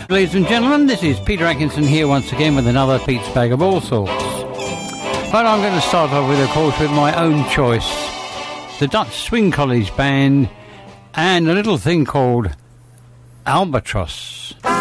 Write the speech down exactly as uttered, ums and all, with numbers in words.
Ladies and gentlemen, this is Peter Atkinson here once again with another Pete's Bag of All Sorts. But I'm going to start off with, of course, with my own choice, the Dutch Swing College Band, and a little thing called Albatross.